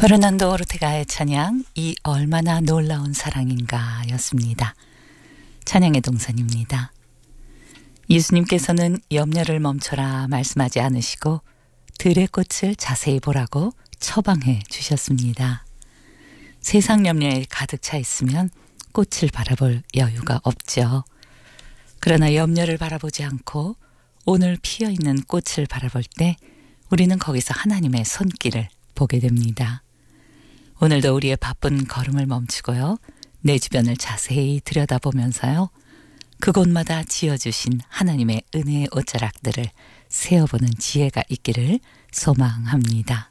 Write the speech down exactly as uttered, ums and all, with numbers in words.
페르난도 오르테가의 찬양, 이 얼마나 놀라운 사랑인가 였습니다. 찬양의 동선입니다. 예수님께서는 염려를 멈춰라 말씀하지 않으시고 들의 꽃을 자세히 보라고 처방해 주셨습니다. 세상 염려에 가득 차 있으면 꽃을 바라볼 여유가 없죠. 그러나 염려를 바라보지 않고 오늘 피어있는 꽃을 바라볼 때 우리는 거기서 하나님의 손길을 보게 됩니다. 오늘도 우리의 바쁜 걸음을 멈추고요. 내 주변을 자세히 들여다보면서요. 그곳마다 지어주신 하나님의 은혜의 옷자락들을 세어보는 지혜가 있기를 소망합니다.